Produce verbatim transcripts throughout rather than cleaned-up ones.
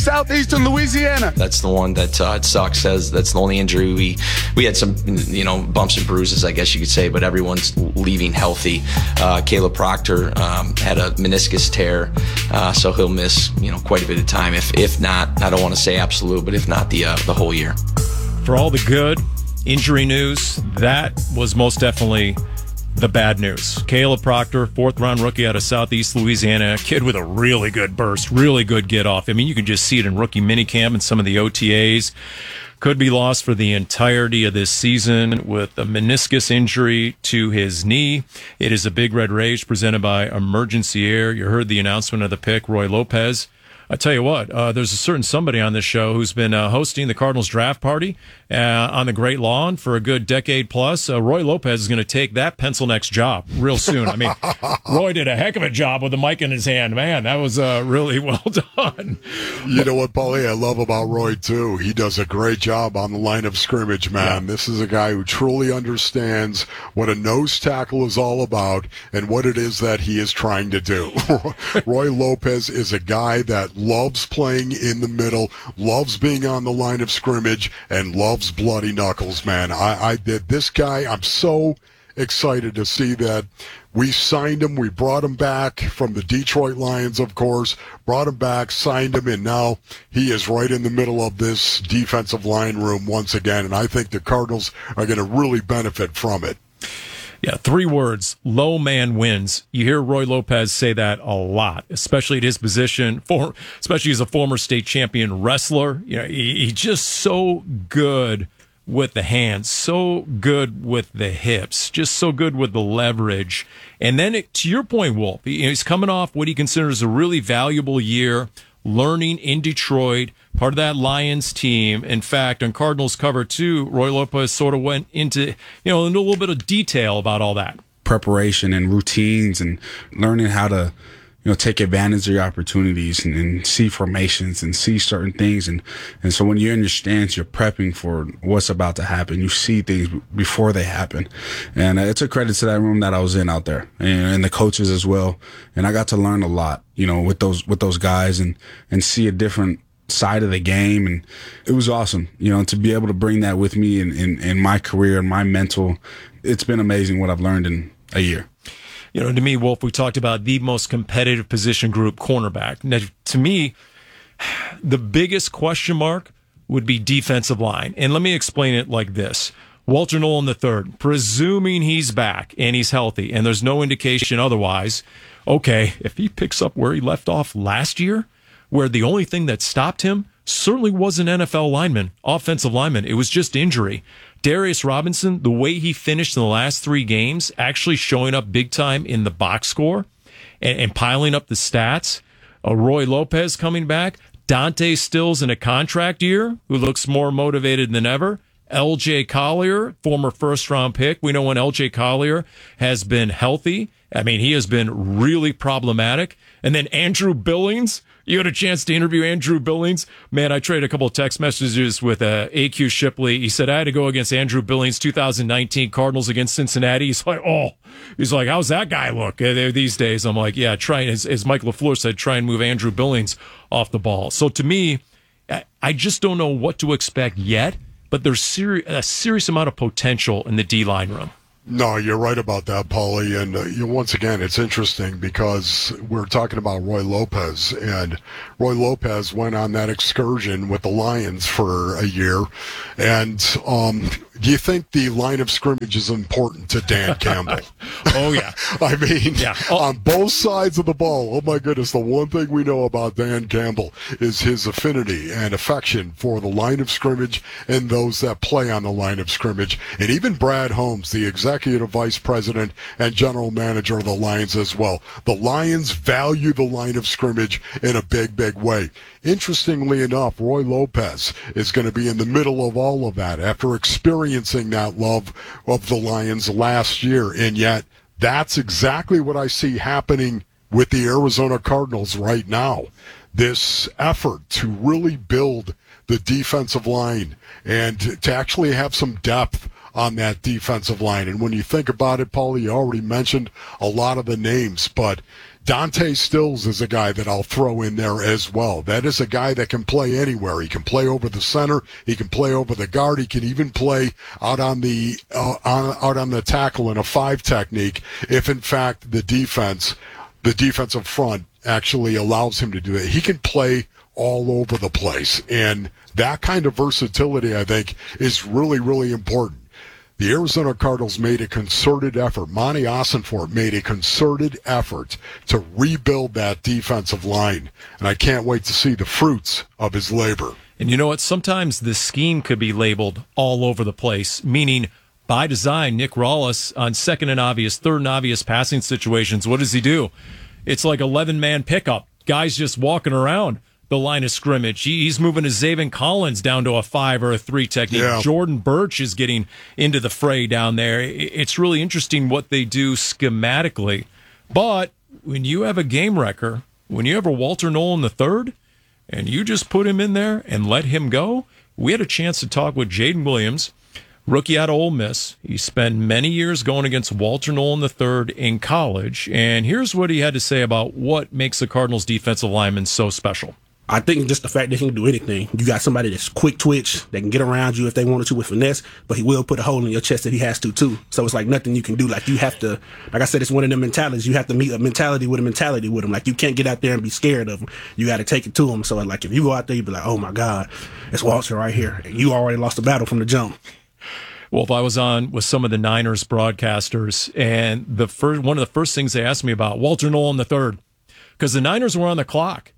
southeastern Louisiana. That's the one that uh, it sucks. As that's the only injury we we had some you know bumps and bruises, I guess you could say, but everyone's leaving healthy. Uh, Caleb Proctor um, had a meniscus tear, uh, so he'll miss you know quite a bit of time. If if not, I don't want to say absolute, but if not the uh, the whole year. For all the good injury news, that was most definitely the bad news. Caleb Proctor, fourth-round rookie out of Southeast Louisiana, a kid with a really good burst, really good get-off. I mean, you can just see it in rookie minicamp and some of the O T As. Could be lost for the entirety of this season with a meniscus injury to his knee. It is a Big Red Rage presented by Emergency Air. You heard the announcement of the pick, Roy Lopez. I tell you what, uh, there's a certain somebody on this show who's been uh, hosting the Cardinals draft party uh, on the Great Lawn for a good decade plus. Uh, Roy Lopez is going to take that pencil next job real soon. I mean, Roy did a heck of a job with the mic in his hand. Man, that was uh, really well done. You know what, Paulie, I love about Roy, too? He does a great job on the line of scrimmage, man. Yeah. This is a guy who truly understands what a nose tackle is all about and what it is that he is trying to do. Roy Lopez is a guy that loves playing in the middle, loves being on the line of scrimmage, and loves bloody knuckles, man. I, I did this guy. I'm so excited to see that we signed him. We brought him back from the Detroit Lions, of course, brought him back, signed him, and now he is right in the middle of this defensive line room once again, and I think the Cardinals are going to really benefit from it. Yeah, three words, low man wins. You hear Roy Lopez say that a lot, especially at his position, for, especially as a former state champion wrestler. You know, he, he's just so good with the hands, so good with the hips, just so good with the leverage. And then it, to your point, Wolf, he, he's coming off what he considers a really valuable year, learning in Detroit, part of that Lions team. In fact, on Cardinals Cover two, Roy Lopez sort of went into, you know, into a little bit of detail about all that. Preparation and routines and learning how to, you know, take advantage of your opportunities and, and see formations and see certain things. And, and so when you're in your stance, you're prepping for what's about to happen. You see things before they happen. And uh, it's a credit to that room that I was in out there and, and the coaches as well. And I got to learn a lot, you know, with those, with those guys and, and see a different side of the game. And it was awesome, you know, to be able to bring that with me in, in, in my career and my mental. It's been amazing what I've learned in a year. You know, to me, Wolf, we talked about the most competitive position group, cornerback. Now, to me, the biggest question mark would be defensive line. And let me explain it like this. Walter Nolan the third, presuming he's back and he's healthy and there's no indication otherwise, okay, if he picks up where he left off last year, where the only thing that stopped him certainly wasn't N F L lineman, offensive lineman. It was just injury. Darius Robinson, the way he finished in the last three games, actually showing up big time in the box score and, and piling up the stats. Uh, Roy Lopez coming back. Dante Stills in a contract year, who looks more motivated than ever. L J Collier, former first-round pick. We know when L J Collier has been healthy. I mean, he has been really problematic. And then Andrew Billings. You had a chance to interview Andrew Billings. Man, I traded a couple of text messages with uh, A Q Shipley. He said, I had to go against Andrew Billings, two thousand nineteen Cardinals against Cincinnati. He's like, oh, he's like, how's that guy look uh, these days? I'm like, yeah, try, as, as Mike LaFleur said, try and move Andrew Billings off the ball. So to me, I just don't know what to expect yet, but there's seri- a serious amount of potential in the D-line room. No, you're right about that, Paulie. And uh, you know, once again, it's interesting because we're talking about Roy Lopez, and Roy Lopez went on that excursion with the Lions for a year. And um, do you think the line of scrimmage is important to Dan Campbell? Oh, yeah. I mean, yeah. oh. on both sides of the ball, oh, my goodness, the one thing we know about Dan Campbell is his affinity and affection for the line of scrimmage and those that play on the line of scrimmage. And even Brad Holmes, the executive vice president and general manager of the Lions as well. The Lions value the line of scrimmage in a big, big way. Interestingly enough, Roy Lopez is going to be in the middle of all of that after experiencing that love of the Lions last year. And yet, that's exactly what I see happening with the Arizona Cardinals right now. This effort to really build the defensive line and to actually have some depth on that defensive line. And when you think about it, Paul, you already mentioned a lot of the names, but Dante Stills is a guy that I'll throw in there as well. That is a guy that can play anywhere. He can play over the center. He can play over the guard. He can even play out on the uh, on, out on the tackle in a five technique if, in fact, the defense, the defensive front actually allows him to do it. He can play all over the place. And that kind of versatility, I think, is really, really important. The Arizona Cardinals made a concerted effort. Monty Ossenfort made a concerted effort to rebuild that defensive line. And I can't wait to see the fruits of his labor. And you know what? Sometimes the scheme could be labeled all over the place, meaning by design, Nick Rawlis on second and obvious, third and obvious passing situations, what does he do? It's like eleven-man pickup. Guys just walking around the line of scrimmage. He's moving to Zaven Collins down to a five or a three technique. Yeah. Jordan Birch is getting into the fray down there. It's really interesting what they do schematically. But when you have a game wrecker, when you have a Walter Nolan the third, and you just put him in there and let him go, we had a chance to talk with Jaden Williams, rookie out of Ole Miss. He spent many years going against Walter Nolan the third in college. And here's what he had to say about what makes the Cardinals defensive lineman so special. I think just the fact that he can do anything. You got somebody that's quick twitch, that can get around you if they wanted to with finesse, but he will put a hole in your chest that he has to too. So it's like nothing you can do. Like you have to, like I said, it's one of the mentalities. You have to meet a mentality with a mentality with him. Like you can't get out there and be scared of him. You got to take it to him. So like if you go out there, you be like, oh my God, it's Walter right here. And you already lost the battle from the jump. Well, if I was on with some of the Niners broadcasters, and the first one of the first things they asked me about, Walter Nolan the third, because the Niners were on the clock.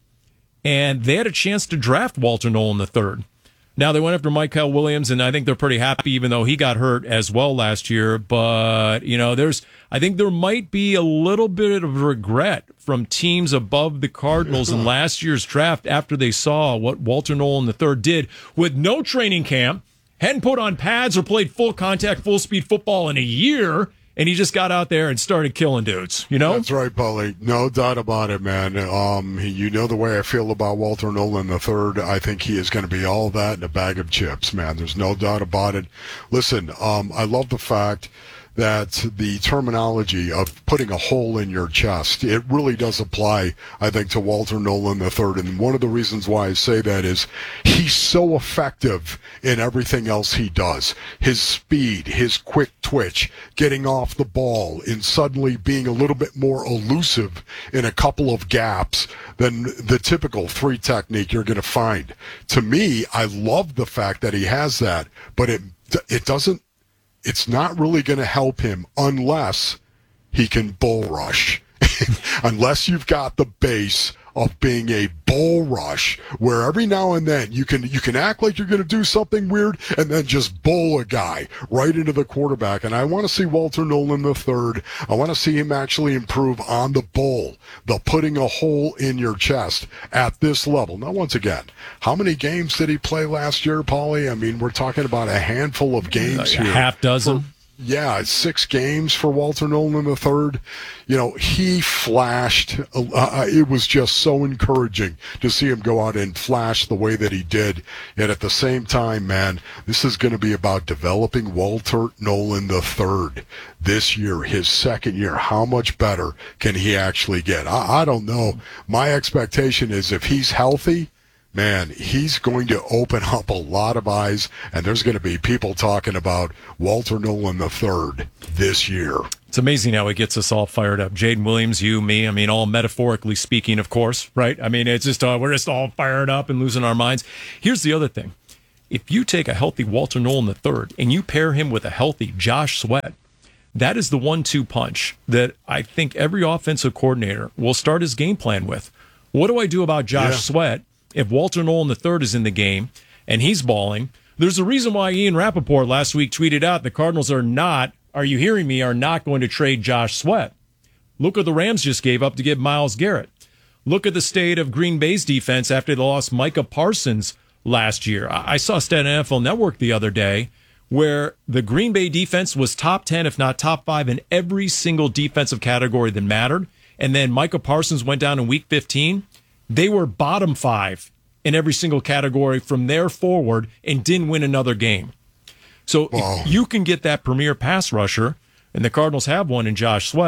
And they had a chance to draft Walter Nolan the third. Now, they went after Michael Williams, and I think they're pretty happy, even though he got hurt as well last year. But, you know, there's, I think there might be a little bit of regret from teams above the Cardinals in last year's draft after they saw what Walter Nolan the third did with no training camp, hadn't put on pads or played full contact, full speed football in a year. And he just got out there and started killing dudes, you know? That's right, Paulie. No doubt about it, man. Um, you know the way I feel about Walter Nolan the third. I think he is going to be all that in a bag of chips, man. There's no doubt about it. Listen, um, I love the fact that the terminology of putting a hole in your chest, it really does apply, I think, to Walter Nolan the third. And one of the reasons why I say that is he's so effective in everything else he does. His speed, his quick twitch, getting off the ball, and suddenly being a little bit more elusive in a couple of gaps than the typical three technique you're going to find. To me, I love the fact that he has that, but it it doesn't it's not really going to help him unless he can bull rush. Unless you've got the base of being a bull rush where every now and then you can you can act like you're going to do something weird and then just bull a guy right into the quarterback. And I want to see Walter Nolan the third. I want to see him actually improve on the bull, the putting a hole in your chest at this level. Now, once again, how many games did he play last year, Paulie? I mean, we're talking about a handful of games like here. A half dozen. For, Yeah, six games for Walter Nolan the third. You know, he flashed. Uh, it was just so encouraging to see him go out and flash the way that he did. And at the same time, man, this is going to be about developing Walter Nolan the third this year, his second year. How much better can he actually get? I, I don't know. My expectation is if he's healthy, man, he's going to open up a lot of eyes, and there's going to be people talking about Walter Nolan the third this year. It's amazing how he gets us all fired up. Jaden Williams, you, me, I mean, all metaphorically speaking, of course, right? I mean, it's just, uh, we're just all fired up and losing our minds. Here's the other thing. If you take a healthy Walter Nolan the third and you pair him with a healthy Josh Sweat, that is the one two punch that I think every offensive coordinator will start his game plan with. What do I do about Josh yeah. Sweat if Walter Nolan the third is in the game and he's balling? There's a reason why Ian Rappaport last week tweeted out the Cardinals are not, are you hearing me, are not going to trade Josh Sweat. Look what the Rams just gave up to get Myles Garrett. Look at the state of Green Bay's defense after they lost Micah Parsons last year. I saw a stat on N F L Network the other day where the Green Bay defense was top ten, if not top five, in every single defensive category that mattered. And then Micah Parsons went down in week fifteen. They were bottom five in every single category from there forward and didn't win another game. So wow. if you can get that premier pass rusher, and the Cardinals have one in Josh Sweat,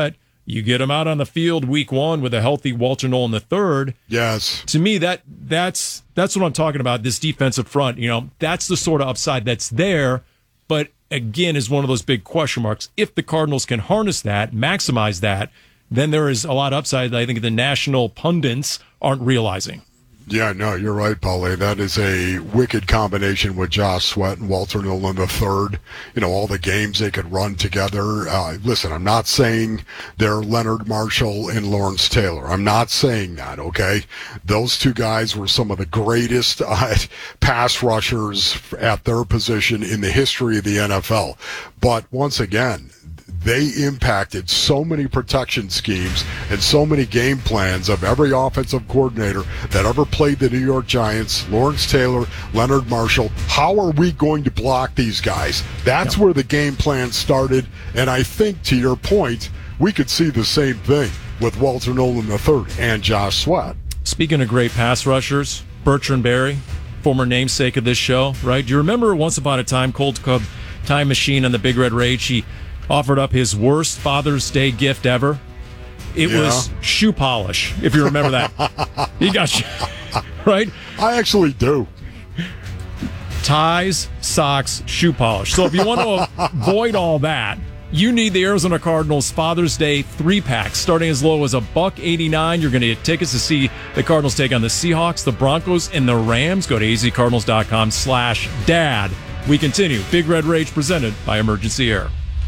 You get him out on the field week one with a healthy Walter Nolan the third. Yes. To me, that that's that's what I'm talking about, this defensive front. You know, that's the sort of upside that's there, but again, is one of those big question marks. If the Cardinals can harness that, maximize that, then there is a lot of upside that I think the national pundits aren't realizing. Yeah, no, you're right, Paulie. That is a wicked combination with Josh Sweat and Walter Nolan the third. You know, all the games they could run together. Uh, listen, I'm not saying they're Leonard Marshall and Lawrence Taylor. I'm not saying that, okay? Those two guys were some of the greatest uh, pass rushers at their position in the history of the N F L. But once again, they impacted so many protection schemes and so many game plans of every offensive coordinator that ever played the New York Giants. Lawrence Taylor, Leonard Marshall. How are we going to block these guys? That's yeah. where the game plan started. And I think, to your point, we could see the same thing with Walter Nolan the third and Josh Sweat. Speaking of great pass rushers, Bertrand Berry, former namesake of this show, right? Do you remember once upon a time, Cold Cub Time Machine on the Big Red Rage, he offered up his worst Father's Day gift ever? It yeah. was shoe polish, if you remember that. He got, right? I actually do. Ties, socks, shoe polish. So if you want to avoid all that, you need the Arizona Cardinals Father's Day three-pack. Starting as low as a buck eighty-nine. You're going to get tickets to see the Cardinals take on the Seahawks, the Broncos, and the Rams. Go to azcardinals.com slash dad. We continue. Big Red Rage presented by Emergency Air.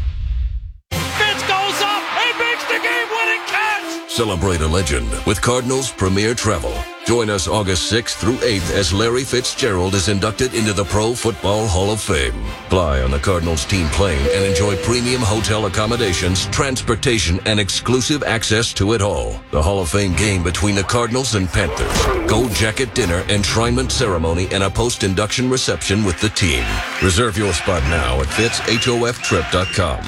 Celebrate a legend with Cardinals Premier Travel. Join us August sixth through eighth as Larry Fitzgerald is inducted into the Pro Football Hall of Fame. Fly on the Cardinals team plane and enjoy premium hotel accommodations, transportation, and exclusive access to it all. The Hall of Fame game between the Cardinals and Panthers. Gold jacket dinner, enshrinement ceremony, and a post-induction reception with the team. Reserve your spot now at fitz hof trip dot com.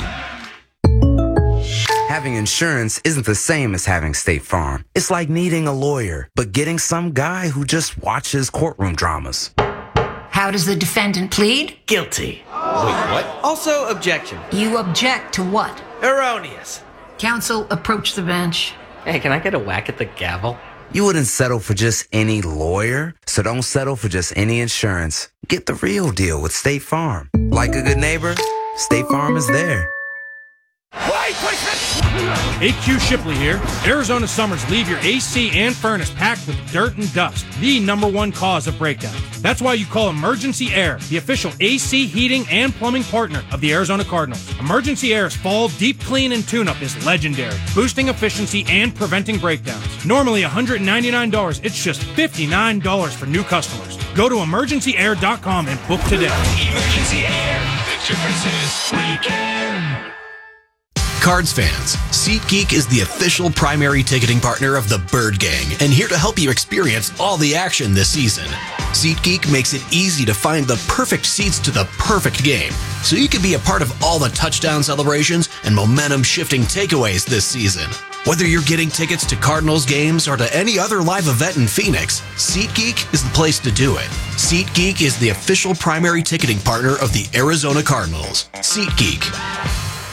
Having insurance isn't the same as having State Farm. It's like needing a lawyer, but getting some guy who just watches courtroom dramas. How does the defendant plead? Guilty. Wait, what? Also, objection. You object to what? Erroneous. Counsel, approach the bench. Hey, can I get a whack at the gavel? You wouldn't settle for just any lawyer, so don't settle for just any insurance. Get the real deal with State Farm. Like a good neighbor, State Farm is there. Wait, A Q Shipley here. Arizona summers leave your A C and furnace packed with dirt and dust, the number one cause of breakdowns. That's why you call Emergency Air, the official A C heating and plumbing partner of the Arizona Cardinals. Emergency Air's fall deep clean and tune-up is legendary, boosting efficiency and preventing breakdowns. Normally one hundred ninety-nine dollars, it's just fifty-nine dollars for new customers. Go to emergency air dot com and book today. Emergency Air, the difference is we care. Cards fans, SeatGeek is the official primary ticketing partner of the Bird Gang and here to help you experience all the action this season. SeatGeek makes it easy to find the perfect seats to the perfect game, so you can be a part of all the touchdown celebrations and momentum-shifting takeaways this season. Whether you're getting tickets to Cardinals games or to any other live event in Phoenix, SeatGeek is the place to do it. SeatGeek is the official primary ticketing partner of the Arizona Cardinals. SeatGeek.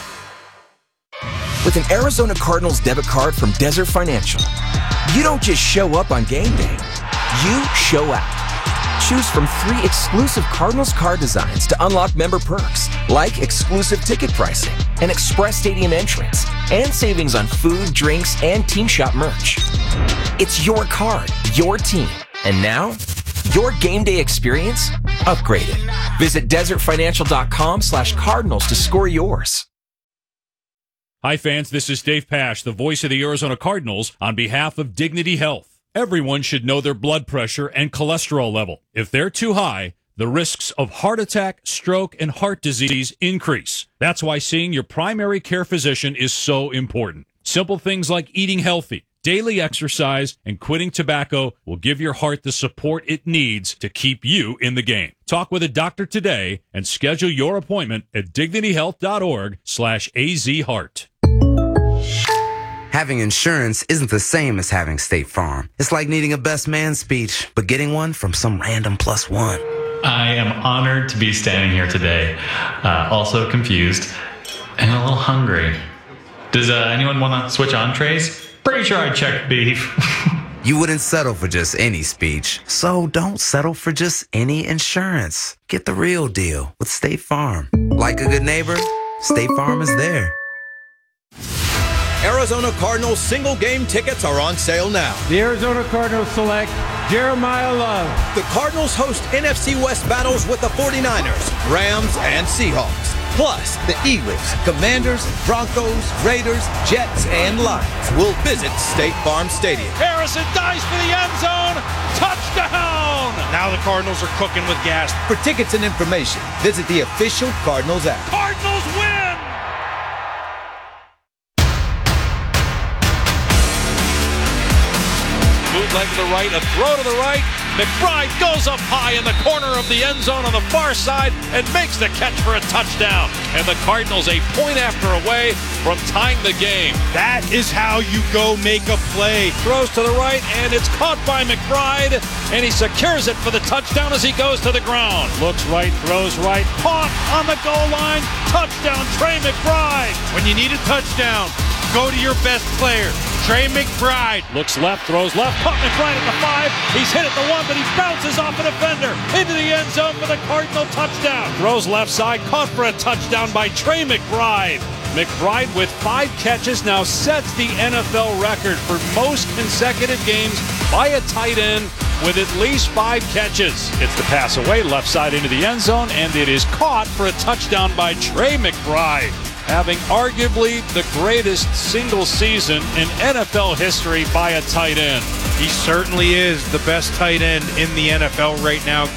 With an Arizona Cardinals debit card from Desert Financial, you don't just show up on game day, you show out. Choose from three exclusive Cardinals card designs to unlock member perks, like exclusive ticket pricing, an express stadium entrance, and savings on food, drinks, and team shop merch. It's your card, your team, and now, your game day experience upgraded. Visit desert financial dot com slash cardinals to score yours. Hi, fans. This is Dave Pasch, the voice of the Arizona Cardinals, on behalf of Dignity Health. Everyone should know their blood pressure and cholesterol level. If they're too high, the risks of heart attack, stroke, and heart disease increase. That's why seeing your primary care physician is so important. Simple things like eating healthy, daily exercise, and quitting tobacco will give your heart the support it needs to keep you in the game. Talk with a doctor today and schedule your appointment at dignity health dot org slash A Z heart. Having insurance isn't the same as having State Farm. It's like needing a best man speech, but getting one from some random plus one. I am honored to be standing here today, uh, also confused and a little hungry. Does uh, anyone want to switch entrees? Pretty sure I checked beef. You wouldn't settle for just any speech, so don't settle for just any insurance. Get the real deal with State Farm. Like a good neighbor, State Farm is there. Arizona Cardinals single game tickets are on sale now. The Arizona Cardinals select Jeremiah Love. The Cardinals host N F C West battles with the forty-niners, Rams, and Seahawks. Plus, the Eagles, Commanders, Broncos, Raiders, Jets, and Lions will visit State Farm Stadium. Harrison dives for the end zone. Touchdown! Now the Cardinals are cooking with gas. For tickets and information, visit the official Cardinals app. Cardinals win! Bootleg to the right, a throw to the right. McBride goes up high in the corner of the end zone on the far side and makes the catch for a touchdown. And the Cardinals a point after away from tying the game. That is how you go make a play. Throws to the right, and it's caught by McBride, and he secures it for the touchdown as he goes to the ground. Looks right, throws right, caught on the goal line. Touchdown, Trey McBride. When you need a touchdown, go to your best player, Trey McBride. Looks left, throws left, caught McBride at the five. He's hit at the one, but he bounces off a defender into the end zone for the Cardinal touchdown. Throws left side, caught for a touchdown by Trey McBride. McBride with five catches now sets the N F L record for most consecutive games by a tight end with at least five catches. It's the pass away, left side into the end zone, and it is caught for a touchdown by Trey McBride, having arguably the greatest single season in N F L history by a tight end. He certainly is the best tight end in the N F L right now.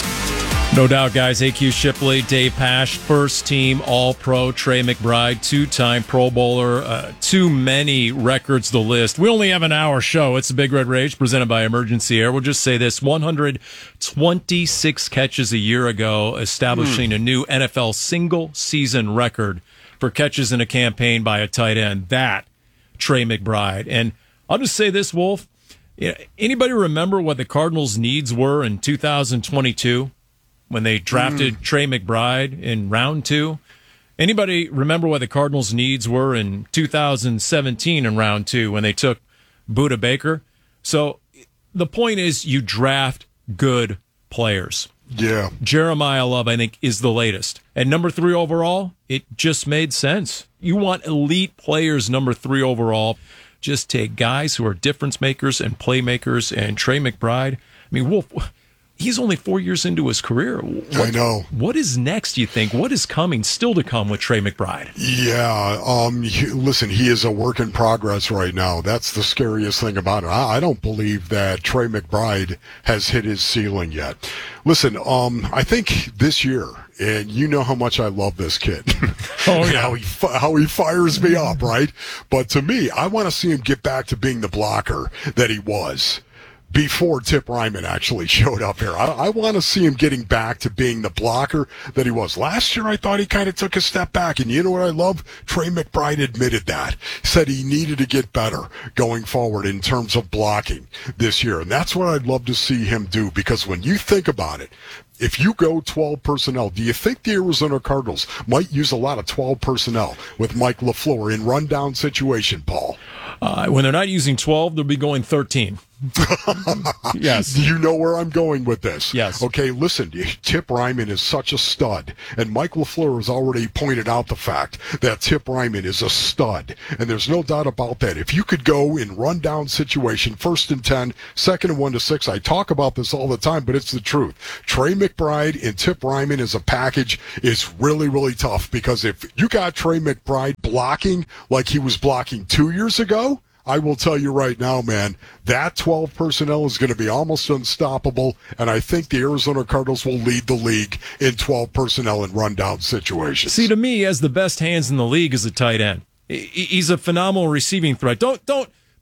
No doubt, guys. A Q Shipley, Dave Pasch, first team All-Pro, Trey McBride, two-time Pro Bowler, uh, too many records to list. We only have an hour show. It's the Big Red Rage presented by Emergency Air. We'll just say this, one hundred twenty-six catches a year ago, establishing mm. a new N F L single-season record for catches in a campaign by a tight end. That, Trey McBride. And I'll just say this, Wolf. Anybody remember what the Cardinals' needs were in two thousand twenty-two when they drafted mm. Trey McBride in round two? Anybody remember what the Cardinals' needs were in two thousand seventeen in round two when they took Budda Baker? So the point is you draft good players. Yeah. Jeremiah Love, I think, is the latest. At number three overall, it just made sense. You want elite players, number three overall. Just take guys who are difference makers and playmakers. And Trey McBride, I mean, Wolf, he's only four years into his career. What, I know. What is next, you think? What is coming, still to come with Trey McBride? Yeah. Um, he, listen, he is a work in progress right now. That's the scariest thing about it. I, I don't believe that Trey McBride has hit his ceiling yet. Listen, um, I think this year, and you know how much I love this kid. Oh, yeah. how, he, how he fires me up, right? But to me, I want to see him get back to being the blocker that he was before Tip Ryman actually showed up here. I, I want to see him getting back to being the blocker that he was. Last year, I thought he kind of took a step back. And you know what I love? Trey McBride admitted that. Said he needed to get better going forward in terms of blocking this year. And that's what I'd love to see him do, because when you think about it, if you go twelve personnel, do you think the Arizona Cardinals might use a lot of twelve personnel with Mike LaFleur in rundown situation, Paul? Uh, when they're not using twelve, they'll be going thirteen. Yes. You know where I'm going with this. Yes. Okay, listen, Tip Ryman is such a stud, and Mike LaFleur has already pointed out the fact that Tip Ryman is a stud, and there's no doubt about that. If you could go in rundown situation, first and ten, second and one to six, I talk about this all the time, but it's the truth. Trey McBride and Tip Ryman as a package is really, really tough, because if you got Trey McBride blocking like he was blocking two years ago, I will tell you right now, man, that twelve personnel is going to be almost unstoppable, and I think the Arizona Cardinals will lead the league in twelve personnel in rundown situations. See, to me, he has the best hands in the league as a tight end. He's a phenomenal receiving threat. Don't, don't.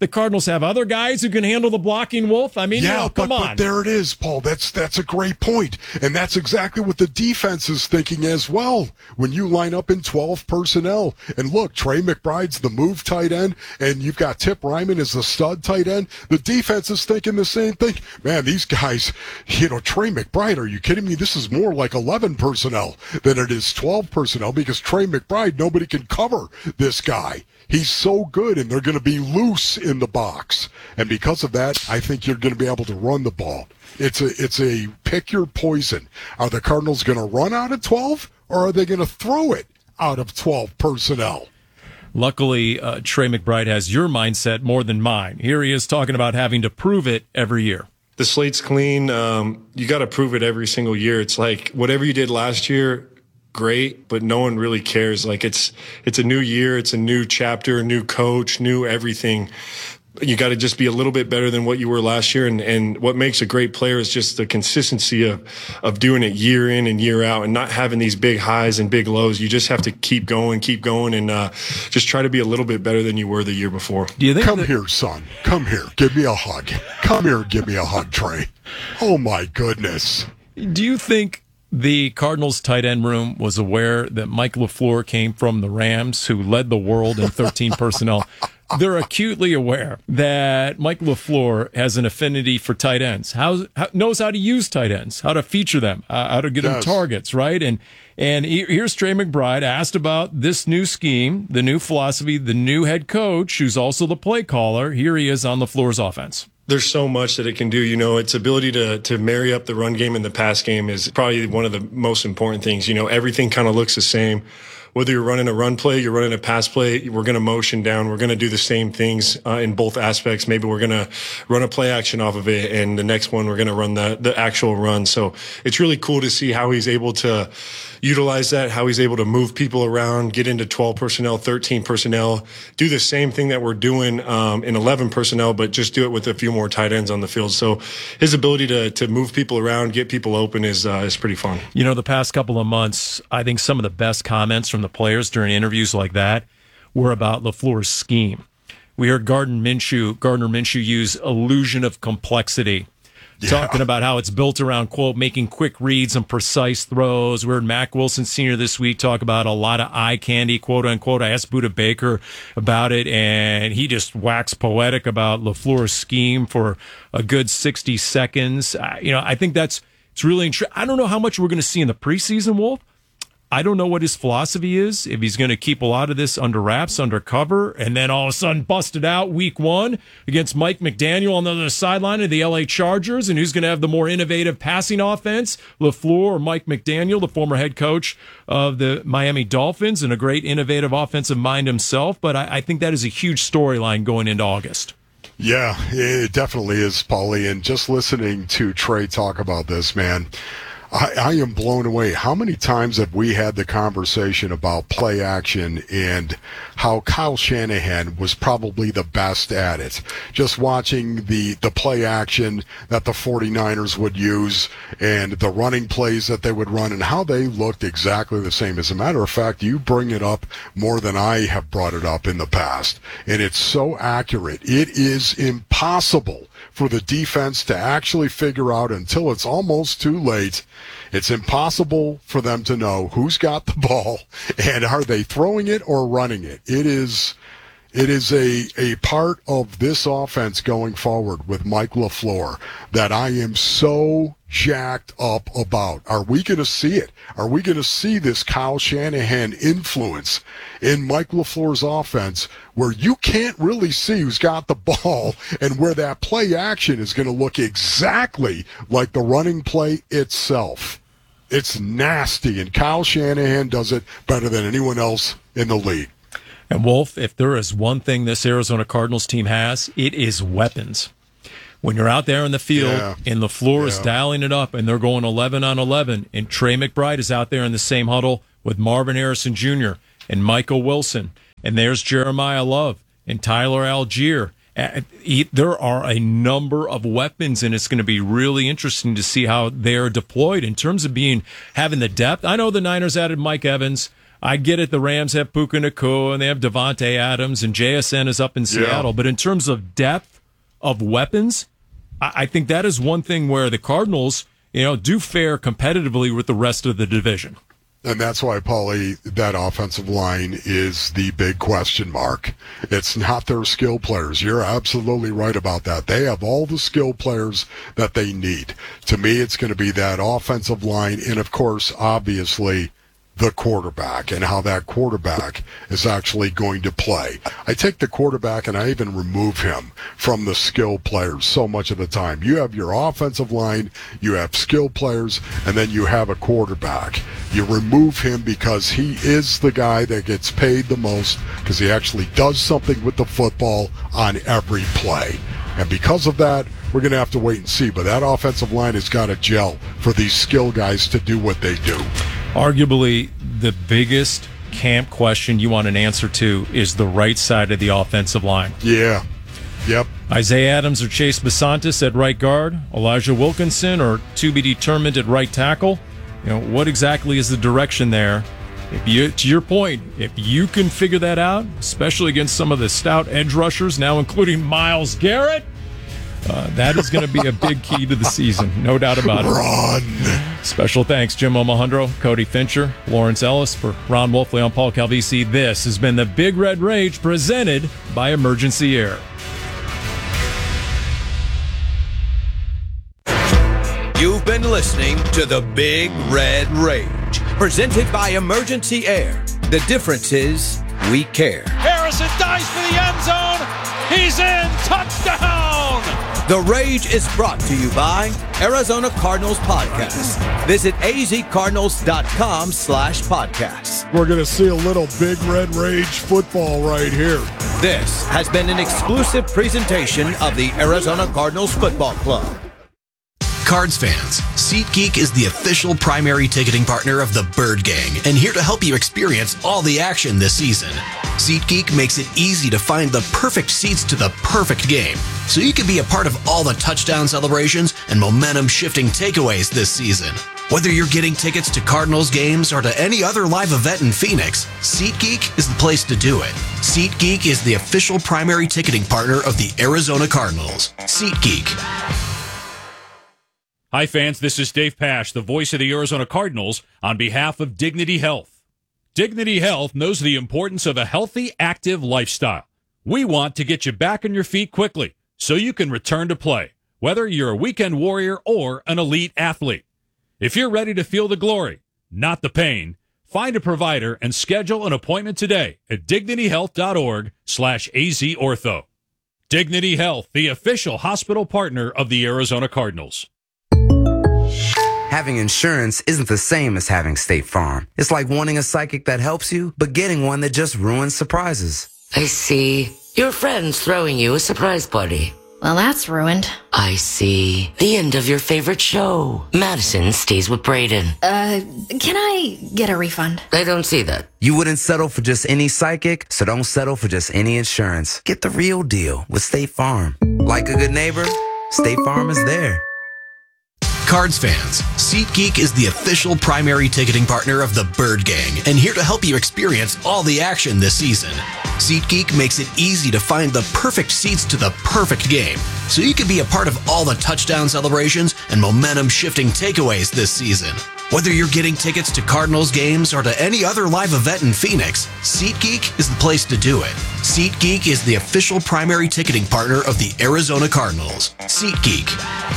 The Cardinals have other guys who can handle the blocking, Wolf. I mean, yeah, you know, come but, on. But there it is, Paul. That's that's a great point. And that's exactly what the defense is thinking as well. When you line up in twelve personnel, and look, Trey McBride's the move tight end, and you've got Tip Ryman as the stud tight end, the defense is thinking the same thing. Man, these guys, you know, Trey McBride, are you kidding me? This is more like eleven personnel than it is twelve personnel, because Trey McBride, nobody can cover this guy. He's so good, and they're going to be loose in the box. And because of that, I think you're going to be able to run the ball. It's a it's a pick your poison. Are the Cardinals going to run out of twelve, or are they going to throw it out of twelve personnel? Luckily, uh, Trey McBride has your mindset more than mine. Here he is talking about having to prove it every year. The slate's clean. Um, you got to prove it every single year. It's like whatever you did last year, great, but no one really cares. Like it's it's a new year, it's a new chapter, a new coach, new everything. You got to just be a little bit better than what you were last year. And, and what makes a great player is just the consistency of, of doing it year in and year out and not having these big highs and big lows. You just have to keep going, keep going, and uh, just try to be a little bit better than you were the year before. Do you think Come that- here, son. Come here. Give me a hug. Come here. Give me a hug, Trey. Oh, my goodness. Do you think the Cardinals tight end room was aware that Mike LaFleur came from the Rams, who led the world in thirteen personnel? They're acutely aware that Mike LaFleur has an affinity for tight ends, how, how knows how to use tight ends, how to feature them, uh, how to get Yes. them targets, right? And and he- here's Trey McBride asked about this new scheme, the new philosophy, the new head coach, who's also the play caller. Here he is on LaFleur's offense. There's so much that it can do. You know, its ability to to marry up the run game and the pass game is probably one of the most important things. You know, everything kind of looks the same. Whether you're running a run play, you're running a pass play, we're going to motion down. We're going to do the same things uh, in both aspects. Maybe we're going to run a play action off of it, and the next one we're going to run the the actual run. So it's really cool to see how he's able to utilize that, how he's able to move people around, get into twelve personnel, thirteen personnel, do the same thing that we're doing um, in eleven personnel, but just do it with a few more tight ends on the field. So his ability to to move people around, get people open is uh, is pretty fun. You know, the past couple of months, I think some of the best comments from the players during interviews like that were about LaFleur's scheme. We heard Gardner Minshew, Gardner Minshew use illusion of complexity, yeah. talking about how it's built around, quote, making quick reads and precise throws. We heard Mack Wilson Senior this week talk about a lot of eye candy, quote unquote. I asked Budda Baker about it, and he just waxed poetic about LaFleur's scheme for a good sixty seconds. Uh, you know, I think that's it's really interesting. I don't know how much we're going to see in the preseason, Wolf. I don't know what his philosophy is, if he's going to keep a lot of this under wraps, under cover, and then all of a sudden bust it out week one against Mike McDaniel on the other sideline of the L A Chargers, and who's going to have the more innovative passing offense, LaFleur or Mike McDaniel, the former head coach of the Miami Dolphins, and a great innovative offensive mind himself. But I, I think that is a huge storyline going into August. Yeah, it definitely is, Paulie. And just listening to Trey talk about this, man, I, I am blown away. How many times have we had the conversation about play action and how Kyle Shanahan was probably the best at it? Just watching the, the play action that the 49ers would use and the running plays that they would run and how they looked exactly the same. As a matter of fact, you bring it up more than I have brought it up in the past. And it's so accurate. It is impossible for the defense to actually figure out until it's almost too late. It's impossible for them to know who's got the ball and are they throwing it or running it. It is it is a, a part of this offense going forward with Mike LaFleur that I am so jacked up about. Are we going to see it? Are we going to see this Kyle Shanahan influence in Mike LaFleur's offense where you can't really see who's got the ball and where that play action is going to look exactly like the running play itself? It's nasty, and Kyle Shanahan does it better than anyone else in the league. And Wolf, if there is one thing this Arizona Cardinals team has, it is weapons. When you're out there in the field yeah. and LaFleur yeah. is dialing it up and they're going eleven on eleven, and Trey McBride is out there in the same huddle with Marvin Harrison Junior and Michael Wilson, and there's Jeremiah Love and Tyler Algier. There are a number of weapons, and it's going to be really interesting to see how they're deployed in terms of being having the depth. I know the Niners added Mike Evans. I get it. The Rams have Puka Nacua and they have Devontae Adams and J S N is up in Seattle. Yeah. But in terms of depth of weapons, I, I think that is one thing where the Cardinals, you know, do fare competitively with the rest of the division. And that's why, Paulie, that offensive line is the big question mark. It's not their skill players. You're absolutely right about that. They have all the skill players that they need. To me, it's going to be that offensive line and, of course, obviously, the quarterback and how that quarterback is actually going to play. I take the quarterback and I even remove him from the skill players so much of the time. You have your offensive line, you have skill players, and then you have a quarterback. You remove him because he is the guy that gets paid the most because he actually does something with the football on every play. And because of that, we're going to have to wait and see. But that offensive line has got to gel for these skill guys to do what they do. Arguably, the biggest camp question you want an answer to is the right side of the offensive line. Yeah. Yep. Isaiah Adams or Chase Besantis at right guard, Elijah Wilkinson or to be determined at right tackle. You know, what exactly is the direction there? If you, to your point, if you can figure that out, especially against some of the stout edge rushers, now including Myles Garrett, uh, that is going to be a big key to the season, no doubt about it. Run! Special thanks, Jim Omohundro, Cody Fincher, Lawrence Ellis, for Ron Wolfley, I'm Paul Calvisi. This has been the Big Red Rage presented by Emergency Air. You've been listening to the Big Red Rage, presented by Emergency Air. The difference is we care. Harrison dives for the end zone. He's in. Touchdown. The Rage is brought to you by Arizona Cardinals Podcast. Visit azcardinals.com slash podcasts. We're going to see a little Big Red Rage football right here. This has been an exclusive presentation of the Arizona Cardinals Football Club. Cards fans, SeatGeek is the official primary ticketing partner of the Bird Gang and here to help you experience all the action this season. SeatGeek makes it easy to find the perfect seats to the perfect game, so you can be a part of all the touchdown celebrations and momentum-shifting takeaways this season. Whether you're getting tickets to Cardinals games or to any other live event in Phoenix, SeatGeek is the place to do it. SeatGeek is the official primary ticketing partner of the Arizona Cardinals. SeatGeek. Hi, fans. This is Dave Pasch, the voice of the Arizona Cardinals, on behalf of Dignity Health. Dignity Health knows the importance of a healthy, active lifestyle. We want to get you back on your feet quickly so you can return to play, whether you're a weekend warrior or an elite athlete. If you're ready to feel the glory, not the pain, find a provider and schedule an appointment today at dignityhealth.org slash azortho. Dignity Health, the official hospital partner of the Arizona Cardinals. Having insurance isn't the same as having State Farm. It's like wanting a psychic that helps you, but getting one that just ruins surprises. I see. Your friend's throwing you a surprise party. Well, that's ruined. I see. The end of your favorite show. Madison stays with Braden. Uh, can I get a refund? I don't see that. You wouldn't settle for just any psychic, so don't settle for just any insurance. Get the real deal with State Farm. Like a good neighbor, State Farm is there. Cards fans, SeatGeek is the official primary ticketing partner of the Bird Gang and here to help you experience all the action this season. SeatGeek makes it easy to find the perfect seats to the perfect game, so you can be a part of all the touchdown celebrations and momentum-shifting takeaways this season. Whether you're getting tickets to Cardinals games or to any other live event in Phoenix, SeatGeek is the place to do it. SeatGeek is the official primary ticketing partner of the Arizona Cardinals. SeatGeek.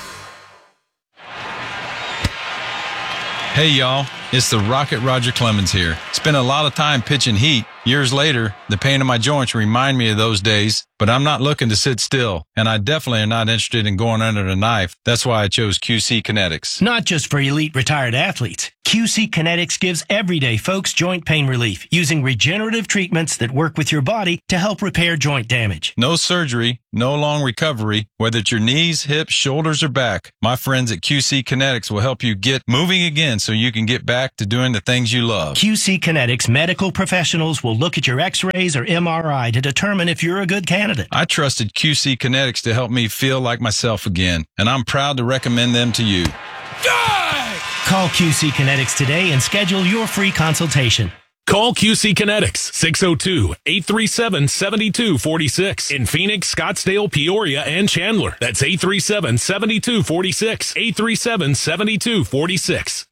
Hey y'all, it's the Rocket Roger Clemens here. Spent a lot of time pitching heat. Years later, the pain in my joints remind me of those days, but I'm not looking to sit still, and I definitely am not interested in going under the knife. That's why I chose Q C Kinetics. Not just for elite retired athletes. Q C Kinetics gives everyday folks joint pain relief using regenerative treatments that work with your body to help repair joint damage. No surgery, no long recovery, whether it's your knees, hips, shoulders, or back. My friends at Q C Kinetics will help you get moving again so you can get back to doing the things you love. Q C Kinetics medical professionals will look at your x-rays or M R I to determine if you're a good candidate. I trusted Q C Kinetics to help me feel like myself again, and I'm proud to recommend them to you. Call Q C Kinetics today and schedule your free consultation. Call Q C Kinetics, six oh two, eight three seven, seven two four six. In Phoenix, Scottsdale, Peoria, and Chandler. That's eight three seven, seven two four six. eight three seven, seven two four six.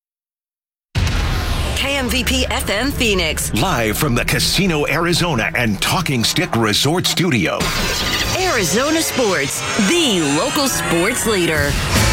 K M V P F M Phoenix. Live from the Casino Arizona and Talking Stick Resort Studio. Arizona Sports, the local sports leader.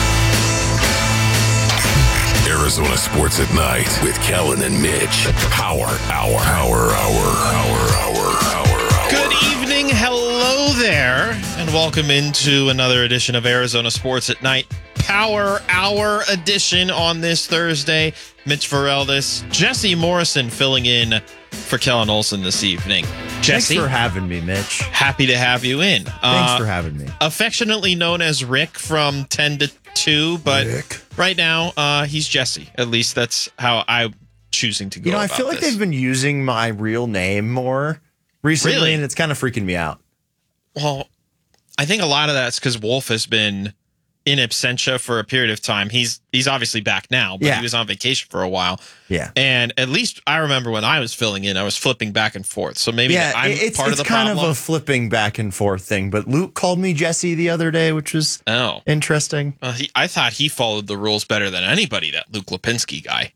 Arizona Sports at Night with Kellen and Mitch. Power Hour. Power Hour. Hour. Hour. Hour. Hour. Good evening. Hello there. And welcome into another edition of Arizona Sports at Night. Power Hour edition on this Thursday. Mitch Vareldis, Jesse Morrison filling in for Kellen Olson this evening. Jesse, thanks for having me, Mitch. Happy to have you in. Thanks uh, for having me. Affectionately known as Rick from ten to two, but Rick. Right now uh, he's Jesse. At least that's how I'm choosing to go. You know, I about feel like this. they've been using my real name more recently, Really? and it's kind of freaking me out. Well, I think a lot of that's because Wolf has been in absentia for a period of time. He's he's obviously back now, but Yeah. he was on vacation for a while. Yeah. And at least I remember when I was filling in, I was flipping back and forth. So maybe yeah, I'm it's, part it's of the kind problem. of a flipping back and forth thing. But Luke called me Jesse the other day, which was oh. interesting. Uh, he, I thought he followed the rules better than anybody, that Luke Lipinski guy.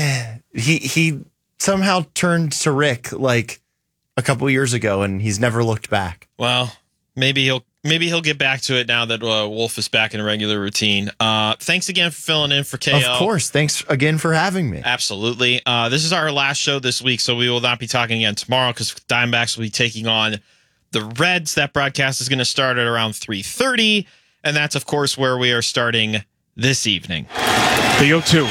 he he somehow turned to Rick like a couple years ago, and he's never looked back. Well, maybe he'll maybe he'll get back to it now that uh, Wolf is back in a regular routine. Uh, thanks again for filling in for K O. Of course. Thanks again for having me. Absolutely. Uh, this is our last show this week, so we will not be talking again tomorrow because Diamondbacks will be taking on the Reds. That broadcast is going to start at around three thirty, and that's, of course, where we are starting this evening. The oh two.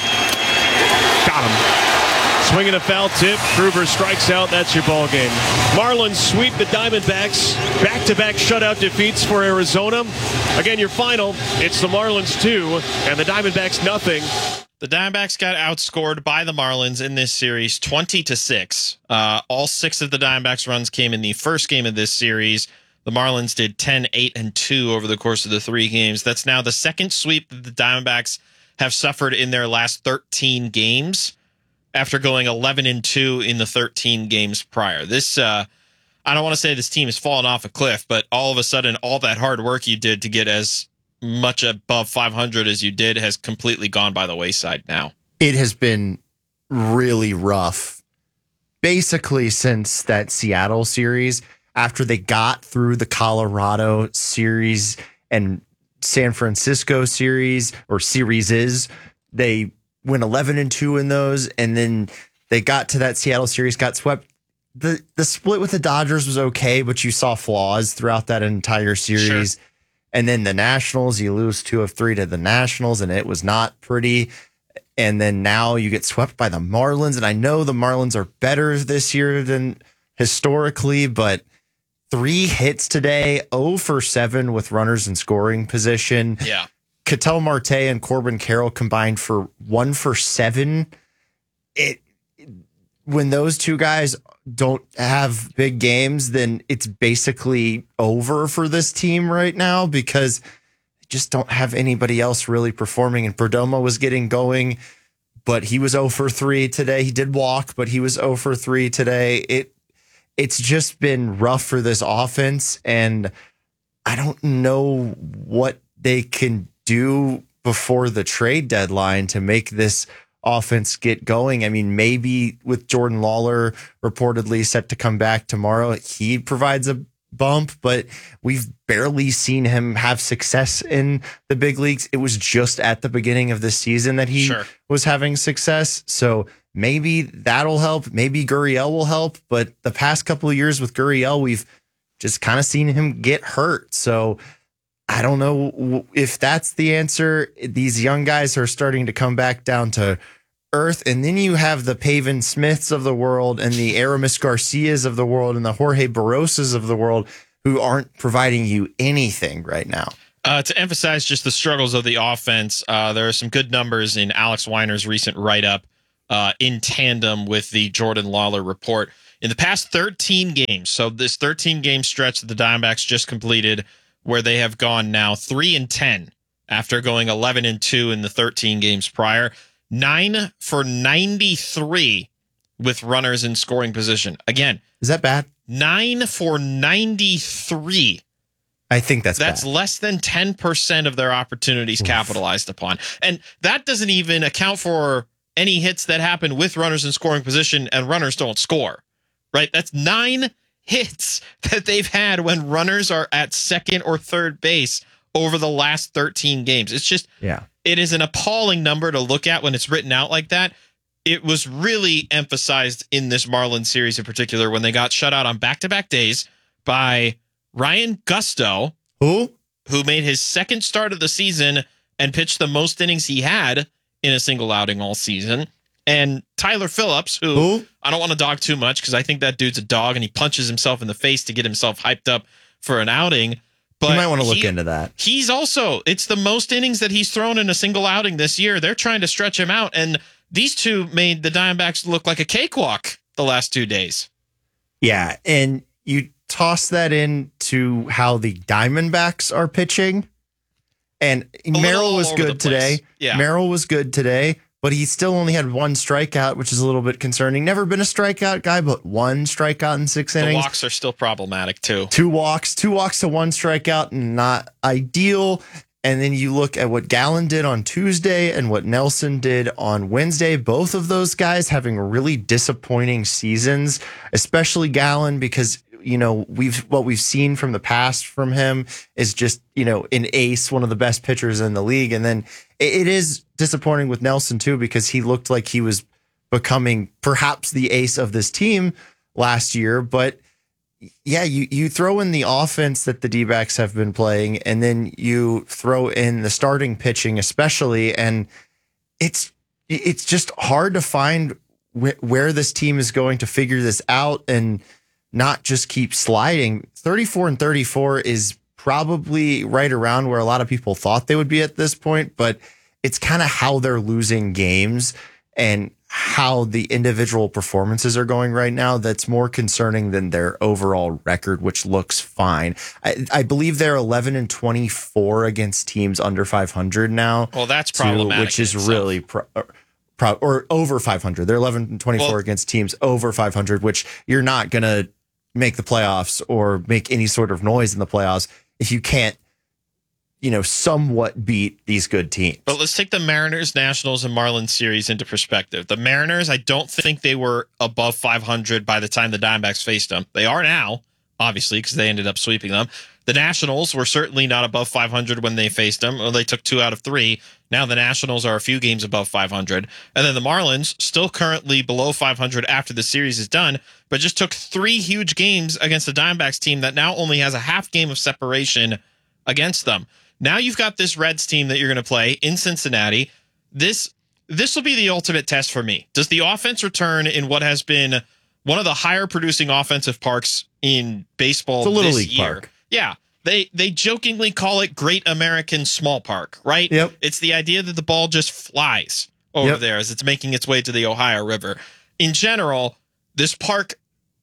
Got him. Swinging a foul tip. Gruber strikes out. That's your ball game. Marlins sweep the Diamondbacks. Back-to-back shutout defeats for Arizona. Again, your final. It's the Marlins two and the Diamondbacks nothing. The Diamondbacks got outscored by the Marlins in this series twenty to six. Uh, all six of the Diamondbacks runs came in the first game of this series. The Marlins did ten, eight, and two over the course of the three games. That's now the second sweep that the Diamondbacks have suffered in their last thirteen games, after going eleven and two in the thirteen games prior. This, uh, I don't want to say this team has fallen off a cliff, but all of a sudden, all that hard work you did to get as much above five hundred as you did has completely gone by the wayside now. It has been really rough, basically since that Seattle series, after they got through the Colorado series and San Francisco series or series, they went eleven and two in those, and then they got to that Seattle series, got swept. The the split with the Dodgers was okay, but you saw flaws throughout that entire series. Sure. And then the Nationals, you lose two of three to the Nationals, and it was not pretty. And then now you get swept by the Marlins, and I know the Marlins are better this year than historically, but three hits today, oh for seven with runners in scoring position. Yeah. Ketel Marte and Corbin Carroll combined for one for seven. It when those two guys don't have big games, then it's basically over for this team right now because they just don't have anybody else really performing. And Perdomo was getting going, but he was oh for three today. He did walk, but he was oh for three today. It it's just been rough for this offense, and I don't know what they can do before the trade deadline to make this offense get going. I mean, maybe with Jordan Lawler reportedly set to come back tomorrow, he provides a bump, but we've barely seen him have success in the big leagues. It was just at the beginning of the season that he Sure. was having success. So maybe that'll help. Maybe Gurriel will help. But the past couple of years with Gurriel, we've just kind of seen him get hurt. So I don't know if that's the answer. These young guys are starting to come back down to earth. And then you have the Pavin Smiths of the world and the Aramis Garcias of the world and the Jorge Barrosas of the world who aren't providing you anything right now. Uh, to emphasize just the struggles of the offense, uh, there are some good numbers in Alex Weiner's recent write-up uh, in tandem with the Jordan Lawler report. In the past thirteen games, so this thirteen-game stretch that the Diamondbacks just completed, where they have gone now three and ten after going eleven and two in the thirteen games prior, nine for ninety-three with runners in scoring position. Again, is that bad? Nine for ninety-three. I think that's that's bad. less than ten percent of their opportunities Oof. capitalized upon, and that doesn't even account for any hits that happen with runners in scoring position and runners don't score. Right? That's nine hits that they've had when runners are at second or third base over the last thirteen games. It's just, yeah, it is an appalling number to look at when it's written out like that. It was really emphasized in this Marlins series in particular when they got shut out on back-to-back days by Ryan Gusto, who who made his second start of the season and pitched the most innings he had in a single outing all season. And Tyler Phillips, who, who? I don't want to dog too much because I think that dude's a dog and he punches himself in the face to get himself hyped up for an outing. But you might want to look he, into that. He's also, it's the most innings that he's thrown in a single outing this year. They're trying to stretch him out. And these two made the Diamondbacks look like a cakewalk the last two days. Yeah. And you toss that into how the Diamondbacks are pitching. And Merrill was good today. Yeah. Merrill was good today. But he still only had one strikeout, which is a little bit concerning. Never been a strikeout guy, but one strikeout in six the innings. The walks are still problematic, too. Two walks, two walks to one strikeout, not ideal. And then you look at what Gallen did on Tuesday and what Nelson did on Wednesday. Both of those guys having really disappointing seasons, especially Gallen, because you know, we've what we've seen from the past from him is just, you know, an ace, one of the best pitchers in the league. And then it is disappointing with Nelson, too, because he looked like he was becoming perhaps the ace of this team last year. But yeah, you, you throw in the offense that the D-backs have been playing, and then you throw in the starting pitching, especially. And it's it's just hard to find wh- where this team is going to figure this out and not just keep sliding. thirty-four and thirty-four is probably right around where a lot of people thought they would be at this point, but it's kind of how they're losing games and how the individual performances are going right now that's more concerning than their overall record, which looks fine. I, I believe they're eleven and twenty-four against teams under five hundred now. Well, that's too, problematic. Which is really pro- pro- or over five hundred. They're eleven and twenty-four well, against teams over five hundred, which you're not going to make the playoffs or make any sort of noise in the playoffs if you can't, you know, somewhat beat these good teams. But let's take the Mariners, Nationals, and Marlins series into perspective. The Mariners, I don't think they were above five hundred by the time the Diamondbacks faced them. They are now, obviously, because they ended up sweeping them. The Nationals were certainly not above five hundred when they faced them. Well, they took two out of three. Now the Nationals are a few games above five hundred. And then the Marlins, still currently below five hundred after the series is done, but just took three huge games against the Diamondbacks team that now only has a half game of separation against them. Now you've got this Reds team that you're going to play in Cincinnati. This this will be the ultimate test for me. Does the offense return in what has been one of the higher producing offensive parks in baseball it's a little this league year? Park. Yeah. They they jokingly call it Great American Small Park, right? Yep. It's the idea that the ball just flies over Yep. there as it's making its way to the Ohio River. In general, this park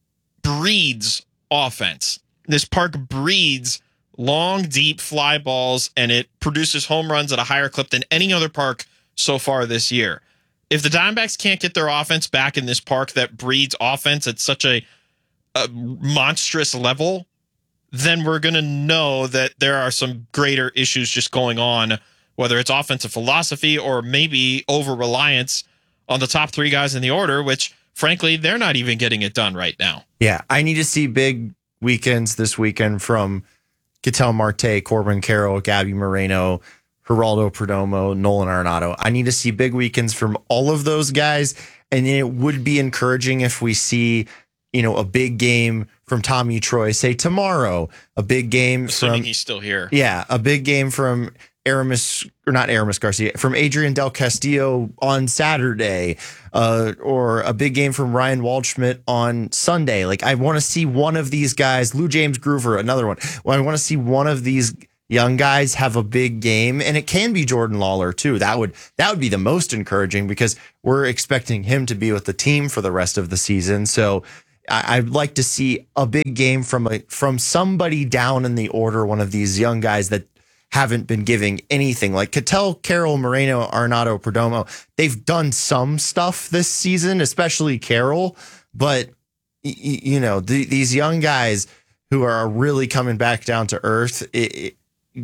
breeds offense. This park breeds long, deep fly balls, and it produces home runs at a higher clip than any other park so far this year. If the Diamondbacks can't get their offense back in this park that breeds offense at such a, a monstrous level, then we're going to know that there are some greater issues just going on, whether it's offensive philosophy or maybe over-reliance on the top three guys in the order, which, frankly, they're not even getting it done right now. Yeah, I need to see big weekends this weekend from Ketel Marte, Corbin Carroll, Gabby Moreno, Geraldo Perdomo, Nolan Arenado. I need to see big weekends from all of those guys, and it would be encouraging if we see, you know, a big game from Tommy Troy, say tomorrow, a big game Assuming from he's still here. Yeah, a big game from Aramis, or not Aramis Garcia, from Adrian Del Castillo on Saturday, uh, or a big game from Ryan Waldschmidt on Sunday. Like, I want to see one of these guys, Lou James Groover, another one. Well, I want to see one of these young guys have a big game, and it can be Jordan Lawler too. That would that would be the most encouraging because we're expecting him to be with the team for the rest of the season. So I, I'd like to see a big game from a from somebody down in the order, one of these young guys that haven't been giving anything. Like Cattell, Carroll, Moreno, Arenado, Perdomo, they've done some stuff this season, especially Carroll. But, y- you know, the, these young guys who are really coming back down to earth, it, it,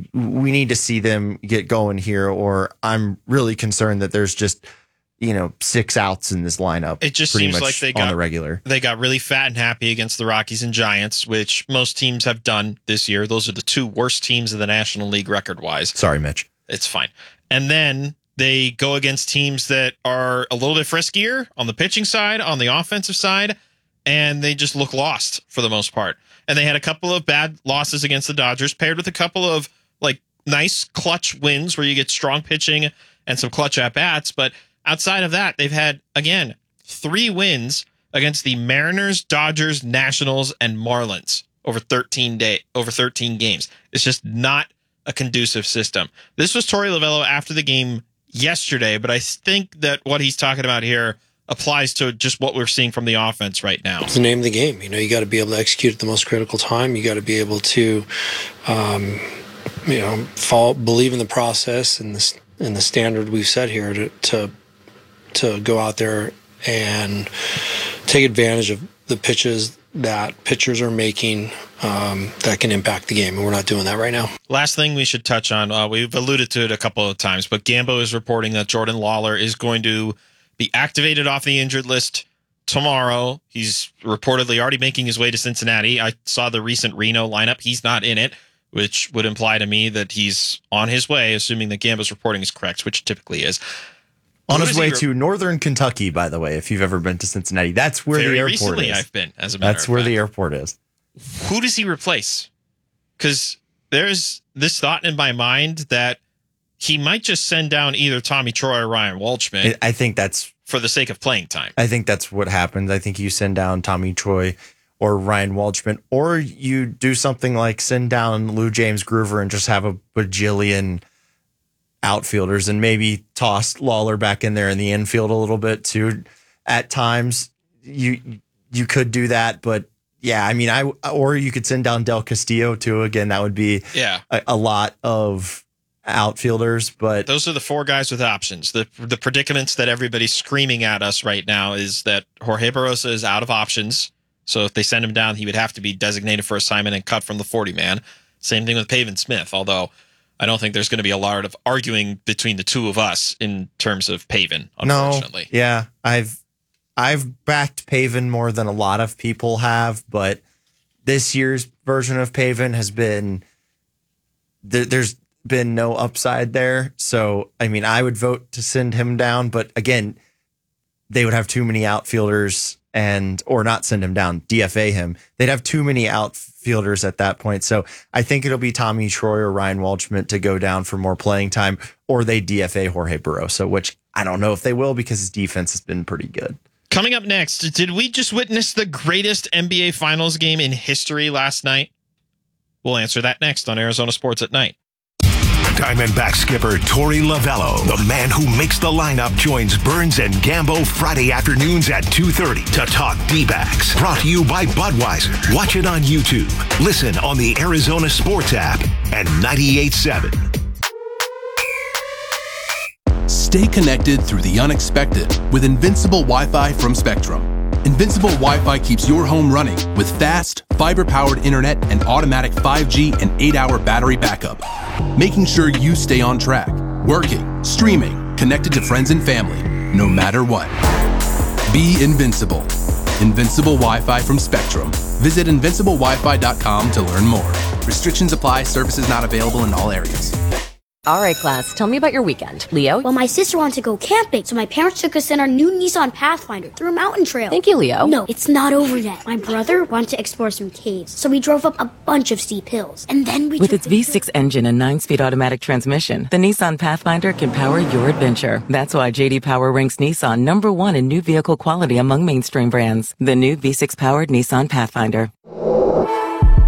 we need to see them get going here, or I'm really concerned that there's just, you know, six outs in this lineup. It just pretty seems much like they on got the regular. They got really fat and happy against the Rockies and Giants, which most teams have done this year. Those are the two worst teams in the National League record-wise. Sorry, Mitch. It's fine. And then they go against teams that are a little bit friskier on the pitching side, on the offensive side, and they just look lost for the most part. And they had a couple of bad losses against the Dodgers, paired with a couple of like nice clutch wins where you get strong pitching and some clutch at-bats. But outside of that, they've had, again, three wins against the Mariners, Dodgers, Nationals, and Marlins over thirteen day over thirteen games. It's just not a conducive system. This was Torey Lovullo after the game yesterday, but I think that what he's talking about here applies to just what we're seeing from the offense right now. It's the name of the game. You know, you got to be able to execute at the most critical time. You got to be able to, um, you know, fall, believe in the process and the, and the standard we've set here to, to, to go out there and take advantage of the pitches that pitchers are making um, that can impact the game, and we're not doing that right now. Last thing we should touch on, uh, we've alluded to it a couple of times, but Gambo is reporting that Jordan Lawler is going to be activated off the injured list tomorrow. He's reportedly already making his way to Cincinnati. I saw the recent Reno lineup. He's not in it, which would imply to me that he's on his way, assuming that Gambo's reporting is correct, which typically is. On Who his does way he re- to Northern Kentucky, by the way, if you've ever been to Cincinnati. That's where Very the airport recently is. I've been, as a matter That's of where fact. the airport is. Who does he replace? Because there's this thought in my mind that he might just send down either Tommy Troy or Ryan Walshman. I think that's for the sake of playing time. I think that's what happens. I think you send down Tommy Troy or Ryan Walshman, or you do something like send down Lou James Groover and just have a bajillion outfielders and maybe toss Lawler back in there in the infield a little bit too. At times you you could do that, but yeah, I mean, I or you could send down Del Castillo too. Again, that would be Yeah. a, a lot of outfielders, but Those are the four guys with options. The the predicaments that everybody's screaming at us right now is that Jorge Barrosa is out of options. So if they send him down, he would have to be designated for assignment and cut from the forty man. Same thing with Pavin Smith, although I don't think there's going to be a lot of arguing between the two of us in terms of Pavin, unfortunately. No, yeah, I've I've backed Pavin more than a lot of people have, but this year's version of Pavin has been there, there's been no upside there. So I mean, I would vote to send him down, but again, they would have too many outfielders and or not send him down, D F A him. They'd have too many outfielders at that point. So I think it'll be Tommy Troy or Ryan Walshman to go down for more playing time, or they D F A Jorge Barrosa, which I don't know if they will because his defense has been pretty good. Coming up next, did we just witness the greatest N B A Finals game in history last night? We'll answer that next on Arizona Sports at Night. Diamondback skipper Torey Lovullo, the man who makes the lineup, joins Burns and Gambo Friday afternoons at two thirty to talk D-backs. Brought to you by Budweiser. Watch it on YouTube. Listen on the Arizona Sports app and ninety-eight point seven. Stay connected through the unexpected with Invincible Wi-Fi from Spectrum. Invincible Wi-Fi keeps your home running with fast, fiber-powered internet and automatic five G and eight hour battery backup, making sure you stay on track, working, streaming, connected to friends and family, no matter what. Be invincible. Invincible Wi-Fi from Spectrum. Visit invincible wi fi dot com to learn more. Restrictions apply. Services not available in all areas. All right, class, tell me about your weekend. Leo? Well, my sister wanted to go camping, so my parents took us in our new Nissan Pathfinder through a mountain trail. Thank you, Leo. No, it's not over yet. My brother wanted to explore some caves, so we drove up a bunch of steep hills. And then we With took its the- V six engine and nine speed automatic transmission, the Nissan Pathfinder can power your adventure. That's why J D Power ranks Nissan number one in new vehicle quality among mainstream brands. The new V six powered Nissan Pathfinder.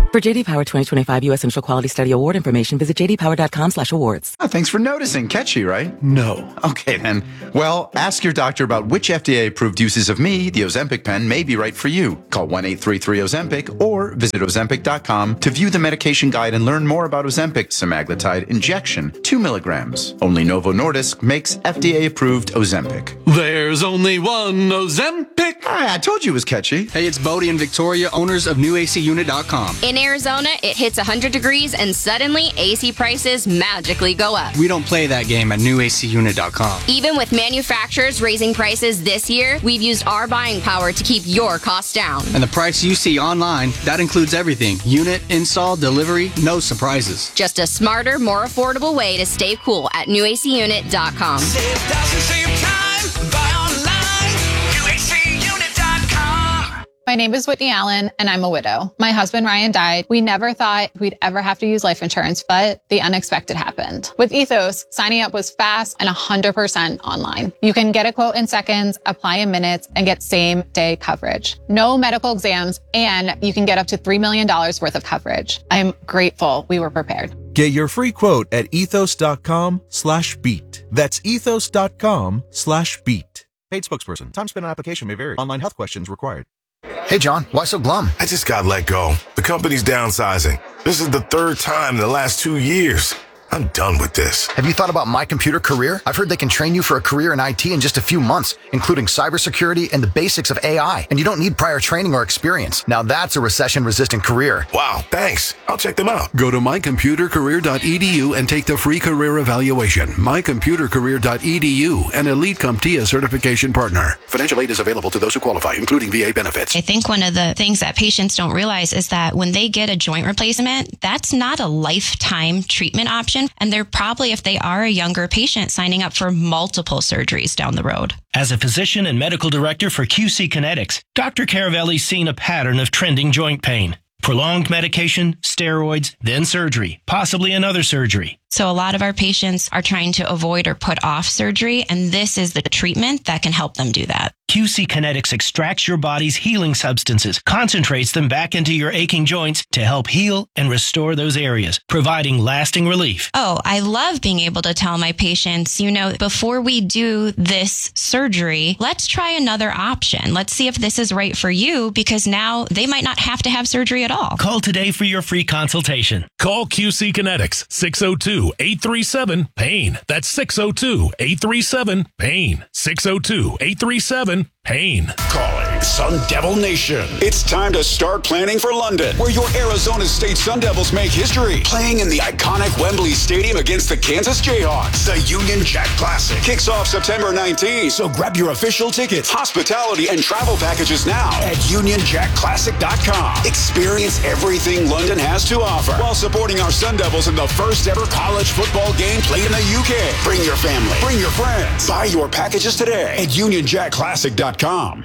For J D Power twenty twenty-five U S Central Quality Study Award information, visit j d power dot com slash awards. Oh, thanks for noticing. Catchy, right? No. Okay, then. Well, ask your doctor about which F D A-approved uses of me, the Ozempic pen, may be right for you. Call one eight three three Ozempic or visit ozempic dot com to view the medication guide and learn more about Ozempic semaglutide injection, two milligrams. Only Novo Nordisk makes F D A-approved Ozempic. There's only one Ozempic. Hi, I told you it was catchy. Hey, it's Bodie and Victoria, owners of new A C unit dot com. In Arizona, it hits one hundred degrees and suddenly A C prices magically go up. We don't play that game at new A C unit dot com. Even with manufacturers raising prices this year, we've used our buying power to keep your costs down. And the price you see online, that includes everything. Unit, install, delivery, no surprises. Just a smarter, more affordable way to stay cool at new A C unit dot com. Save thousands, save time, buy online, new A C unit dot com. My name is Whitney Allen, and I'm a widow. My husband, Ryan, died. We never thought we'd ever have to use life insurance, but the unexpected happened. With Ethos, signing up was fast and one hundred percent online. You can get a quote in seconds, apply in minutes, and get same-day coverage. No medical exams, and you can get up to three million dollars worth of coverage. I'm grateful we were prepared. Get your free quote at ethos dot com slash beat. That's ethos dot com slash beat. Paid spokesperson. Time spent on application may vary. Online health questions required. Hey, John, why so glum? I just got let go. The company's downsizing. This is the third time in the last two years. I'm done with this. Have you thought about My Computer Career? I've heard they can train you for a career in I T in just a few months, including cybersecurity and the basics of A I. And you don't need prior training or experience. Now that's a recession-resistant career. Wow, thanks. I'll check them out. Go to my computer career dot e d u and take the free career evaluation. my computer career dot e d u, an Elite CompTIA certification partner. Financial aid is available to those who qualify, including V A benefits. I think one of the things that patients don't realize is that when they get a joint replacement, that's not a lifetime treatment option. And they're probably, if they are a younger patient, signing up for multiple surgeries down the road. As a physician and medical director for Q C Kinetics, Doctor Caravelli's seen a pattern of trending joint pain. Prolonged medication, steroids, then surgery, possibly another surgery. So a lot of our patients are trying to avoid or put off surgery, and this is the treatment that can help them do that. Q C Kinetics extracts your body's healing substances, concentrates them back into your aching joints to help heal and restore those areas, providing lasting relief. Oh, I love being able to tell my patients, you know, before we do this surgery, let's try another option. Let's see if this is right for you, because now they might not have to have surgery at all. Call today for your free consultation. Call Q C Kinetics, six oh two, eight three seven, pain. That's six oh two, eight three seven, pain. six oh two, eight three seven, pain. Calling Sun Devil Nation. It's time to start planning for London, where your Arizona State Sun Devils make history. Playing in the iconic Wembley Stadium against the Kansas Jayhawks. The Union Jack Classic kicks off September nineteenth. So grab your official tickets, hospitality, and travel packages now at union jack classic dot com. Experience everything London has to offer while supporting our Sun Devils in the first ever college football game played in the U K. Bring your family. Bring your friends. Buy your packages today at union jack classic dot com.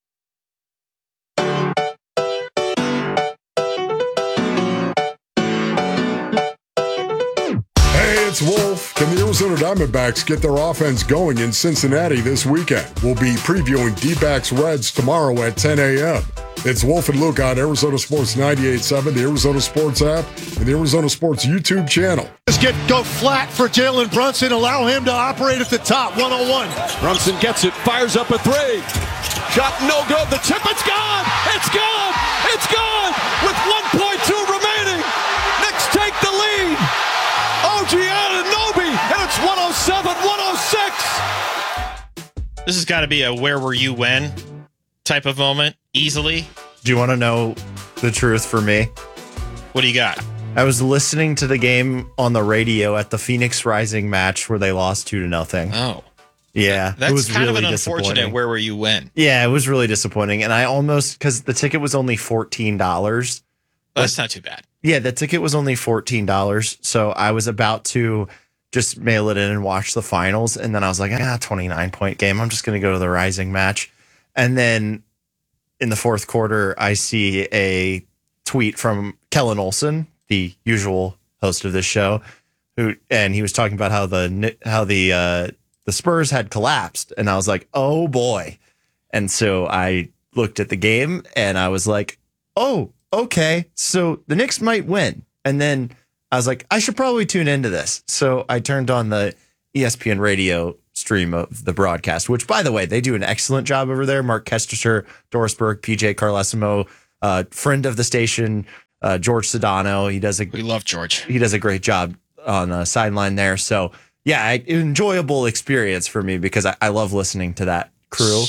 Hey, it's Wolf. Can the Arizona Diamondbacks get their offense going in Cincinnati this weekend? We'll be previewing D-backs Reds tomorrow at ten a.m. It's Wolf and Luke on Arizona Sports ninety-eight point seven, the Arizona Sports app, and the Arizona Sports YouTube channel. Let's get go flat for Jalen Brunson. Allow him to operate at the top. one oh one. Brunson gets it, fires up a three. Shot no good. The tip, it's gone. It's gone. It's gone. With one point two remaining. Knicks take the lead. O G Anunoby, and it's one oh seven one oh six. This has got to be a where were you when type of moment, easily. Do you want to know the truth for me? What do you got? I was listening to the game on the radio at the Phoenix Rising match where they lost two to nothing. Oh. Yeah. That's it was kind really of an unfortunate disappointing. where were you when. Yeah, it was really disappointing. And I almost, because the ticket was only fourteen dollars. Well, that's not too bad. Yeah, the ticket was only fourteen dollars. So I was about to just mail it in and watch the finals. And then I was like, ah, twenty-nine point game. I'm just going to go to the Rising match. And then in the fourth quarter, I see a tweet from Kellen Olson, the usual host of this show, who, and he was talking about how the how the uh, the Spurs had collapsed, and I was like, oh boy. And so I looked at the game, and I was like, oh, okay, so the Knicks might win. And then I was like, I should probably tune into this. So I turned on the E S P N radio stream of the broadcast, which, by the way, they do an excellent job over there. Mark Kestecher, Doris Burke, P J Carlesimo, uh, friend of the station, uh, George Sedano. He does a we love George. He does a great job on the sideline there. So yeah, I, enjoyable experience for me because I, I love listening to that crew.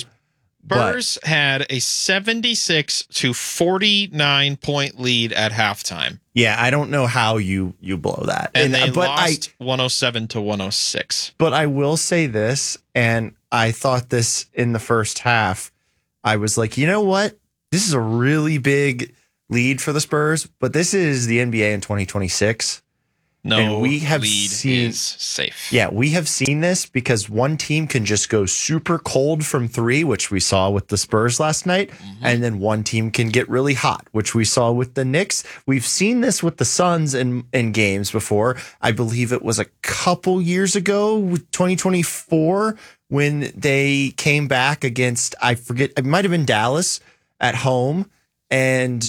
Spurs but, had a seventy-six to forty-nine point lead at halftime. Yeah, I don't know how you you blow that. And, and they but lost I, one oh seven to one oh six. But I will say this, and I thought this in the first half. I was like, you know what? This is a really big lead for the Spurs, but this is the N B A in twenty twenty-six. No, and we have lead seen, is safe. Yeah, we have seen this because one team can just go super cold from three, which we saw with the Spurs last night, mm-hmm. and then one team can get really hot, which we saw with the Knicks. We've seen this with the Suns in, in games before. I believe it was a couple years ago, twenty twenty-four, when they came back against, I forget, it might have been Dallas at home, and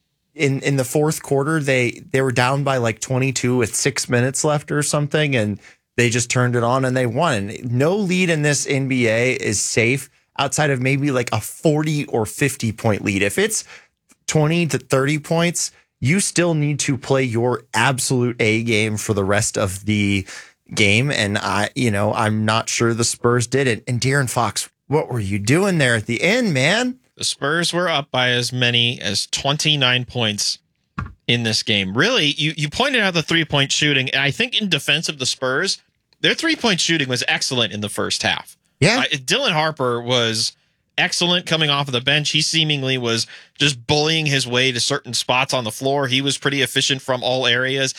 In in the fourth quarter, they they were down by like twenty-two with six minutes left or something, and they just turned it on and they won. And no lead in this N B A is safe outside of maybe like a forty or fifty point lead. If it's twenty to thirty points, you still need to play your absolute A game for the rest of the game. And I, you know, I'm not sure the Spurs did it. And De'Aaron Fox, what were you doing there at the end, man? The Spurs were up by as many as twenty-nine points in this game. Really, you, you pointed out the three-point shooting, and I think in defense of the Spurs, their three-point shooting was excellent in the first half. Yeah. Uh, Dylan Harper was excellent coming off of the bench. He seemingly was just bullying his way to certain spots on the floor. He was pretty efficient from all areas.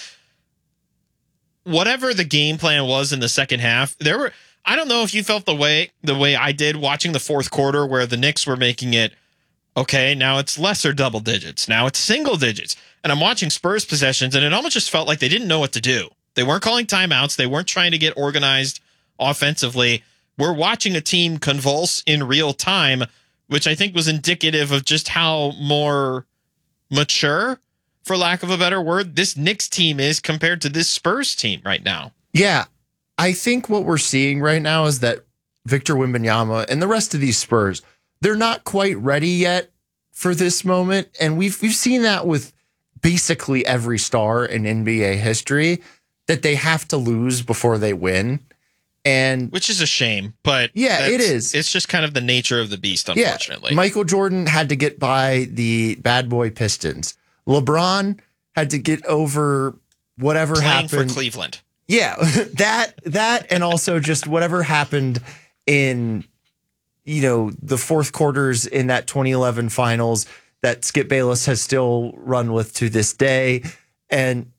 Whatever the game plan was in the second half, there were... I don't know if you felt the way the way I did watching the fourth quarter where the Knicks were making it, okay, now it's lesser double digits. Now it's single digits. And I'm watching Spurs possessions, and it almost just felt like they didn't know what to do. They weren't calling timeouts. They weren't trying to get organized offensively. We're watching a team convulse in real time, which I think was indicative of just how more mature, for lack of a better word, this Knicks team is compared to this Spurs team right now. Yeah. I think what we're seeing right now is that Victor Wembanyama and the rest of these Spurs, they're not quite ready yet for this moment. And we've we've seen that with basically every star in N B A history, that they have to lose before they win. And which is a shame, but yeah, it is. It's just kind of the nature of the beast, unfortunately. Yeah. Michael Jordan had to get by the bad boy Pistons. LeBron had to get over whatever Playing happened for Cleveland. Yeah, that that and also just whatever happened in, you know, the fourth quarters in that twenty eleven finals that Skip Bayless has still run with to this day. And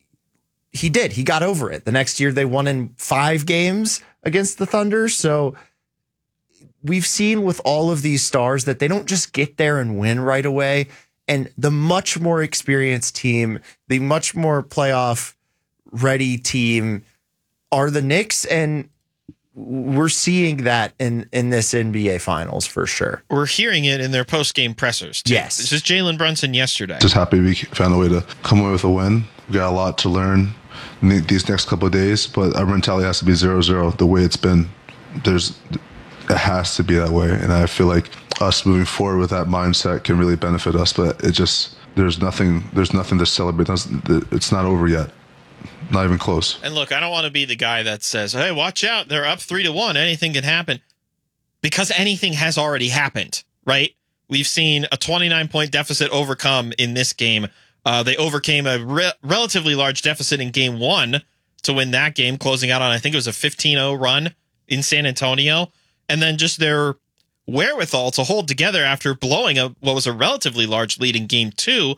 he did. He got over it. The next year they won in five games against the Thunder. So we've seen with all of these stars that they don't just get there and win right away. And the much more experienced team, the much more playoff ready team are the Knicks, and we're seeing that in in this N B A Finals for sure. We're hearing it in their post-game pressers too. Yes. This is Jalen Brunson yesterday. Just happy we found a way to come away with a win. We got a lot to learn in these next couple of days, but our mentality has to be zero zero the way it's been. There's it has to be that way, and I feel like us moving forward with that mindset can really benefit us, but it just there's nothing there's nothing to celebrate. It's not over yet. Not even close. And look, I don't want to be the guy that says, hey, watch out, they're up three to one, anything can happen, because anything has already happened, right? We've seen a twenty-nine point deficit overcome in this game. Uh, they overcame a re- relatively large deficit in game one to win that game, closing out on, I think it was a fifteen oh run in San Antonio. And then just their wherewithal to hold together after blowing a what was a relatively large lead in game two.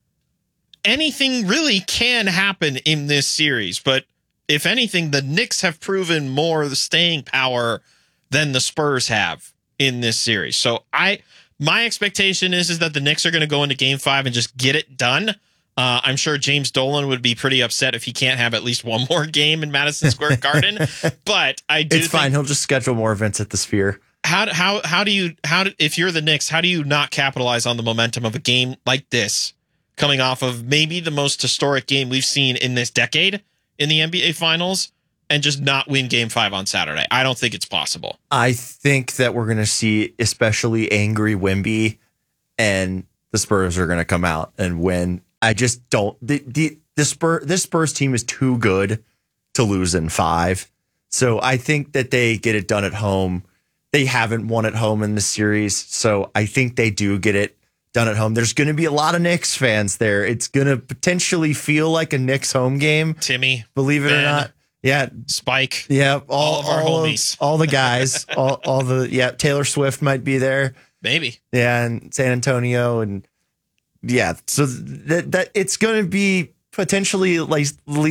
Anything really can happen in this series, but if anything, the Knicks have proven more the staying power than the Spurs have in this series. So I, my expectation is, is that the Knicks are going to go into game five and just get it done. Uh, I'm sure James Dolan would be pretty upset if he can't have at least one more game in Madison Square Garden, but I do It's think, fine. He'll just schedule more events at the Sphere. how how how do you how do, if you're the Knicks, how do you not capitalize on the momentum of a game like this, coming off of maybe the most historic game we've seen in this decade in the N B A Finals, and just not win Game Five on Saturday? I don't think it's possible. I think that we're going to see especially angry Wemby, and the Spurs are going to come out and win. I just don't. The the the Spurs this Spurs team is too good to lose in five. So I think that they get it done at home. They haven't won at home in the series, so I think they do get it done at home. There's going to be a lot of Knicks fans there. It's going to potentially feel like a Knicks home game. Timmy, believe it Ben, or not. Yeah. Spike. Yeah. All, all of our all homies. Of, all the guys. all, all the, yeah. Taylor Swift might be there. Maybe. Yeah. And San Antonio. And yeah. So that, that it's going to be potentially like, at least